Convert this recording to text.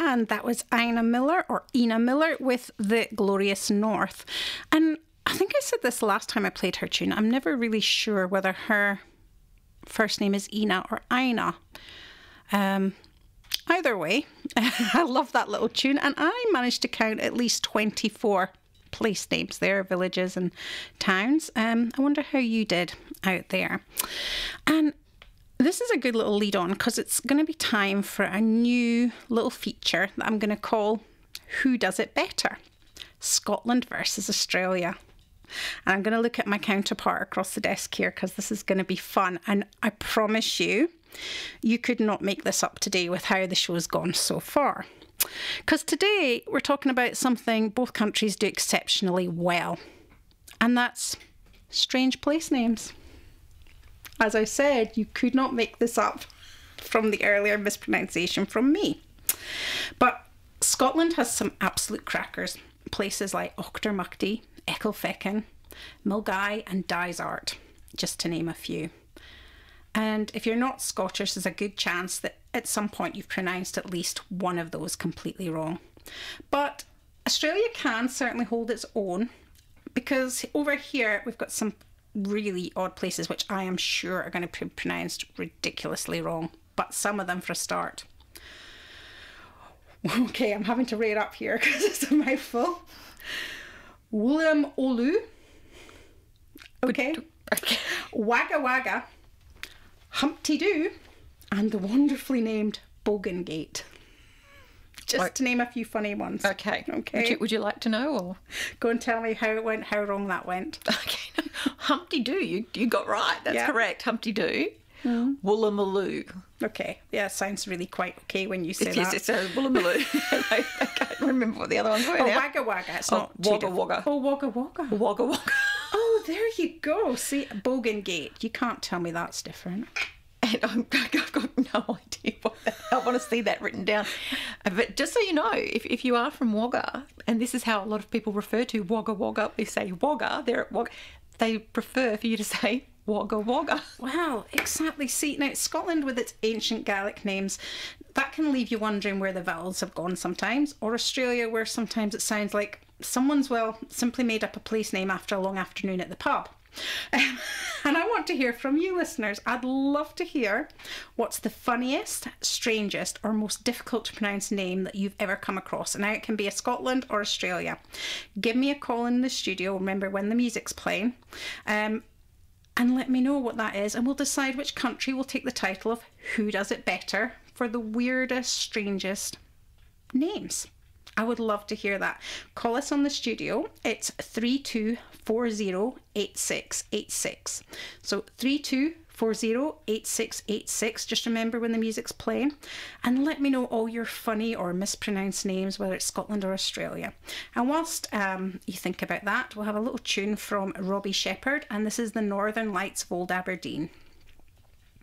And that was Ina Miller with The Glorious North. And I think I said this last time I played her tune. I'm never really sure whether her first name is Ina or Ina. Either way, I love that little tune. And I managed to count at least 24 place names there, villages and towns. I wonder how you did out there. And this is a good little lead on because it's going to be time for a new little feature that I'm going to call Who Does It Better? Scotland versus Australia. And I'm going to look at my counterpart across the desk here because this is going to be fun. And I promise you, you could not make this up today with how the show's gone so far. Because today we're talking about something both countries do exceptionally well. And that's strange place names. As I said, you could not make this up from the earlier mispronunciation from me. But Scotland has some absolute crackers. Places like Auchtermuchty, Ecclefechan, Milngavie and Dysart, just to name a few. And if you're not Scottish, there's a good chance that at some point you've pronounced at least one of those completely wrong. But Australia can certainly hold its own, because over here we've got some really odd places which I am sure are going to be pronounced ridiculously wrong, but some of them for a start. Okay, I'm having to read up here because it's a mouthful. Woolloomooloo. Okay. Wagga Wagga. Humpty Doo. And the wonderfully named Bogongate. Just to name a few funny ones. Okay. Would you like to know? Or go and tell me how it went, how wrong that went. Okay. Humpty Doo, you got right. That's correct. Humpty Doo. Woolloomooloo. Okay. Yeah, sounds really quite okay when you say that. Yes, it's a Woolloomooloo. I can't remember what the other ones were now. Wagga Wagga. It's not Wagga Wagga. Oh, Wagga Wagga. Wagga Wagga. Oh, there you go. See, Bogongate. You can't tell me that's different. And I've got no idea what that, I want to see that written down. But just so you know, if you are from Wagga, and this is how a lot of people refer to Wagga Wagga, they say Wagga, they're at Wagga, they prefer for you to say Wagga Wagga. Wow, exactly. See, now Scotland with its ancient Gaelic names, that can leave you wondering where the vowels have gone sometimes, or Australia where sometimes it sounds like someone's, simply made up a place name after a long afternoon at the pub. And I want to hear from you listeners. I'd love to hear what's the funniest, strangest or most difficult to pronounce name that you've ever come across. And now it can be a Scotland or Australia. Give me a call in the studio, remember when the music's playing, and let me know what that is, and we'll decide which country will take the title of Who Does It Better for the weirdest, strangest names. I would love to hear that. Call us on the studio. It's 32408686. So 32408686. Just remember when the music's playing. And let me know all your funny or mispronounced names, whether it's Scotland or Australia. And whilst you think about that, we'll have a little tune from Robbie Shepherd. And this is The Northern Lights of Old Aberdeen.